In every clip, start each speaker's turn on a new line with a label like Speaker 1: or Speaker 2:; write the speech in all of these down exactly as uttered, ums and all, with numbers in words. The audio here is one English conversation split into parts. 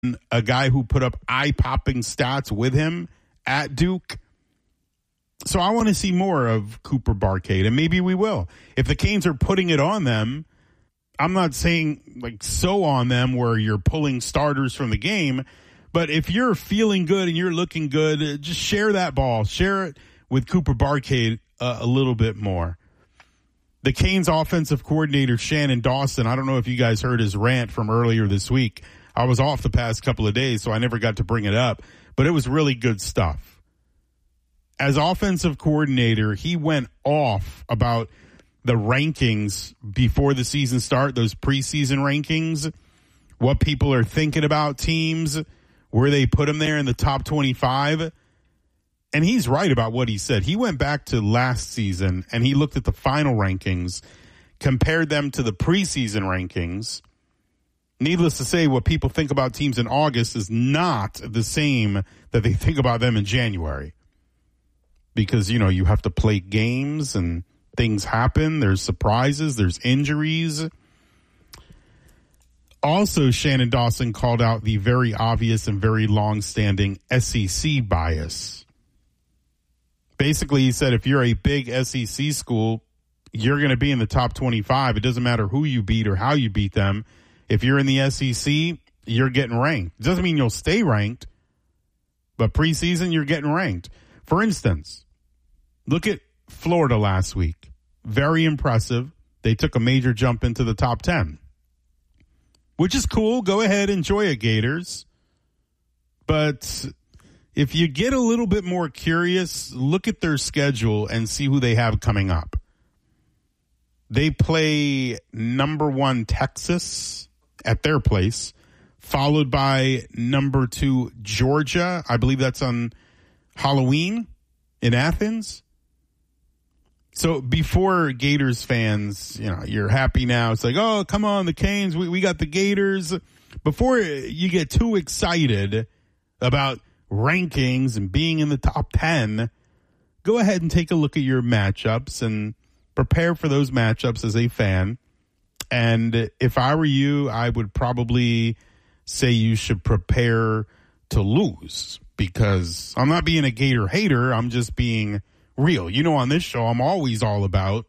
Speaker 1: a guy who put up eye-popping stats with him at Duke. So I want to see more of Cooper Barcade, and maybe we will. If the Canes are putting it on them, I'm not saying like so on them where you're pulling starters from the game, but if you're feeling good and you're looking good, just share that ball. Share it with Cooper Barcade uh, a little bit more. The Canes offensive coordinator, Shannon Dawson, I don't know if you guys heard his rant from earlier this week. I was off the past couple of days, so I never got to bring it up, but it was really good stuff. As offensive coordinator, he went off about the rankings before the season start, those preseason rankings, what people are thinking about teams, where they put them there in the top twenty-five. And he's right about what he said. He went back to last season and he looked at the final rankings, compared them to the preseason rankings. Needless to say, what people think about teams in August is not the same that they think about them in January. Because, you know, you have to play games and things happen. There's surprises. There's injuries. Also, Shannon Dawson called out the very obvious and very long-standing S E C bias. Basically, he said if you're a big S E C school, you're going to be in the top twenty-five. It doesn't matter who you beat or how you beat them. If you're in the S E C, you're getting ranked. It doesn't mean you'll stay ranked, but preseason, you're getting ranked. For instance, look at Florida last week. Very impressive. They took a major jump into the top ten, which is cool. Go ahead, enjoy it, Gators. But if you get a little bit more curious, look at their schedule and see who they have coming up. They play number one Texas at their place, followed by number two Georgia. I believe that's on Halloween in Athens. So before Gators fans, you know, you're happy now. It's like, oh, come on, the Canes, we, we got the Gators. Before you get too excited about rankings and being in the top ten, go ahead and take a look at your matchups and prepare for those matchups as a fan. And if I were you, I would probably say you should prepare to lose, because I'm not being a Gator hater. I'm just being real. You know, on this show, I'm always all about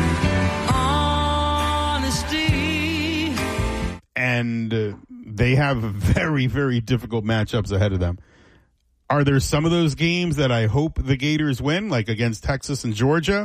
Speaker 1: honesty. And uh, they have very, very difficult matchups ahead of them. Are there some of those games that I hope the Gators win, like against Texas and Georgia?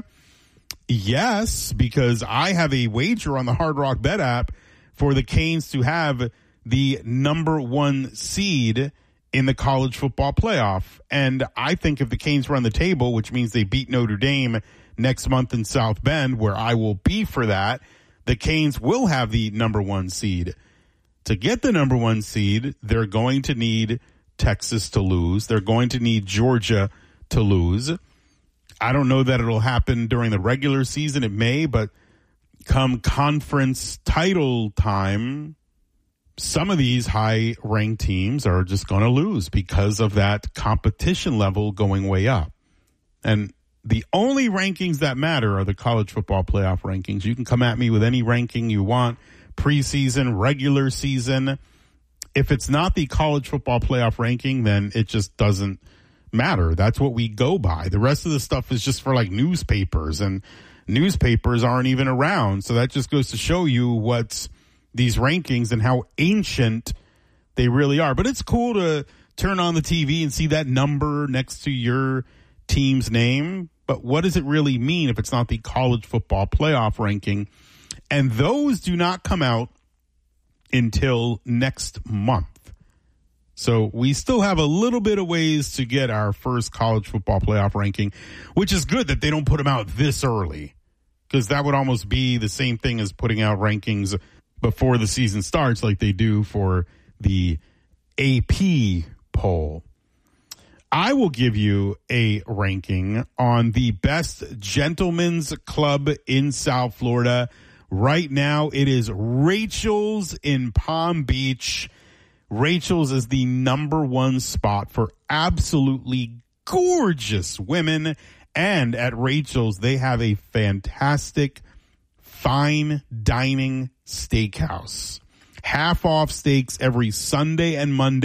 Speaker 1: Yes, because I have a wager on the Hard Rock Bet app for the Canes to have the number one seed in the college football playoff. And I think if the Canes run the table, which means they beat Notre Dame next month in South Bend, where I will be for that, the Canes will have the number one seed. To get the number one seed, they're going to need Texas to lose. They're going to need Georgia to lose. I don't know that it'll happen during the regular season. It may, but come conference title time, some of these high-ranked teams are just going to lose because of that competition level going way up. And the only rankings that matter are the college football playoff rankings. You can come at me with any ranking you want, preseason, regular season. If it's not the college football playoff ranking, then it just doesn't matter. That's what we go by. The rest of the stuff is just for like newspapers, and newspapers aren't even around. So that just goes to show you what's these rankings and how ancient they really are. But it's cool to turn on the T V and see that number next to your team's name. But what does it really mean if it's not the college football playoff ranking? And those do not come out until next month. So we still have a little bit of ways to get our first college football playoff ranking, which is good that they don't put them out this early, because that would almost be the same thing as putting out rankings before the season starts like they do for the A P poll. I will give you a ranking on the best gentlemen's club in South Florida. Right now, it is Rachel's in Palm Beach. Rachel's is the number one spot for absolutely gorgeous women. And at Rachel's, they have a fantastic fine dining steakhouse. Half off steaks every Sunday and Monday.